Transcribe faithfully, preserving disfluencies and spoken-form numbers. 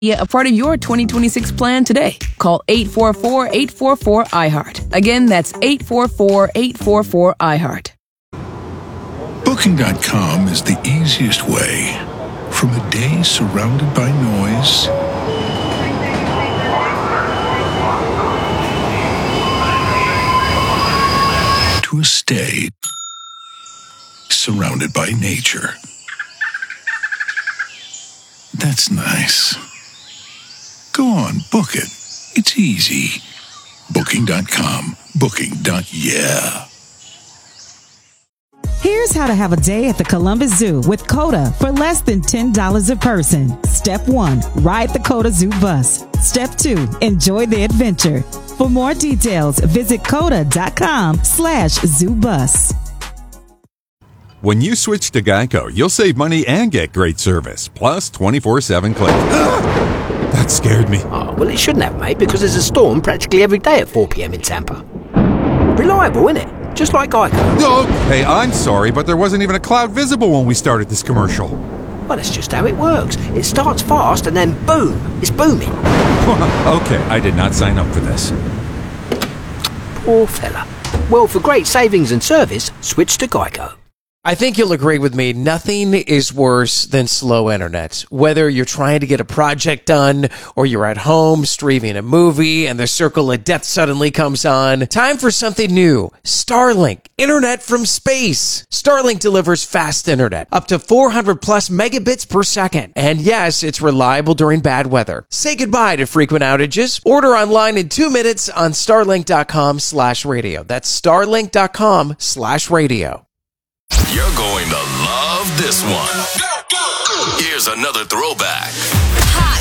Yeah, a part of your twenty twenty-six plan today. Call eight four four, eight four four, I heart. Again, that's eight four four, eight four four, I heart. Booking dot com is the easiest way from a day surrounded by noise to a stay surrounded by nature. That's nice. Go on, book it. It's easy. Booking dot com. Booking. Yeah. Here's how to have a day at the Columbus Zoo with COTA for less than ten dollars a person. Step one, ride the COTA Zoo bus. Step two, enjoy the adventure. For more details, visit COTA.com slash zoo bus. When you switch to Geico, you'll save money and get great service, plus twenty-four seven claims. That scared me. Oh, well, it shouldn't have, mate, because there's a storm practically every day at four p.m. in Tampa. Reliable, isn't it? Just like Geico. Okay, I'm sorry, but there wasn't even a cloud visible when we started this commercial. Well, that's just how it works. It starts fast and then boom, it's booming. Okay, I did not sign up for this. Poor fella. Well, for great savings and service, switch to Geico. I think you'll agree with me. Nothing is worse than slow internet. Whether you're trying to get a project done or you're at home streaming a movie and the circle of death suddenly comes on, time for something new. Starlink, internet from space. Starlink delivers fast internet, up to four hundred plus megabits per second. And yes, it's reliable during bad weather. Say goodbye to frequent outages. Order online in two minutes on starlink.com slash radio. That's starlink.com slash radio. You're going to love this one. Here's another throwback. Hot